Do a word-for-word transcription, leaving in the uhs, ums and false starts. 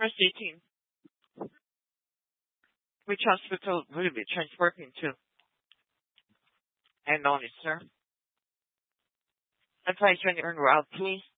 Press eighteen. Which hospital will you be transporting to? And only, sir. Advise when you en route, please.